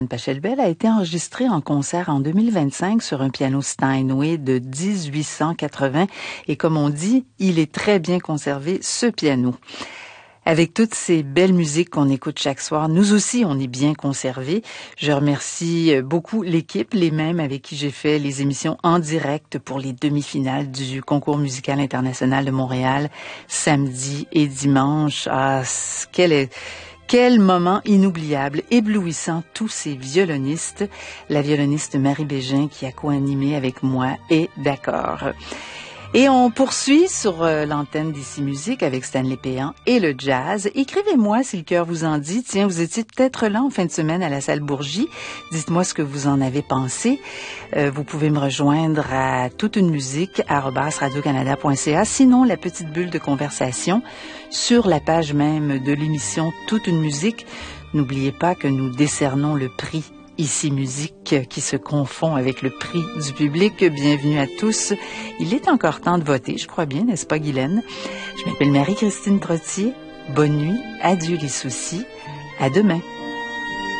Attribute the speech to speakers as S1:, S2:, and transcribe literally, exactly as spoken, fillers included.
S1: Pachelbel a été enregistré en concert en deux mille vingt-cinq sur un piano Steinway de dix-huit cent quatre-vingts et comme on dit, il est très bien conservé, ce piano. Avec toutes ces belles musiques qu'on écoute chaque soir, nous aussi, on est bien conservés. Je remercie beaucoup l'équipe, les mêmes avec qui j'ai fait les émissions en direct pour les demi-finales du Concours musical international de Montréal, samedi et dimanche. Ah, quel est... Quel moment inoubliable, éblouissant, tous ces violonistes. La violoniste Marie Bégin qui a co-animé avec moi est d'accord. Et on poursuit sur euh, l'antenne d'Ici Musique avec Stanley Péan et le jazz. Écrivez-moi si le cœur vous en dit. Tiens, vous étiez peut-être là en fin de semaine à la salle Bourgie. Dites-moi ce que vous en avez pensé. Euh, vous pouvez me rejoindre à toute une musique arobase radio canada point c a. Sinon, la petite bulle de conversation sur la page même de l'émission Toute une musique. N'oubliez pas que nous décernons le prix Ici Musique qui se confond avec le prix du public. Bienvenue à tous. Il est encore temps de voter, je crois bien, n'est-ce pas Guylaine? Je m'appelle Marie-Christine Trottier. Bonne nuit, adieu les soucis. À demain.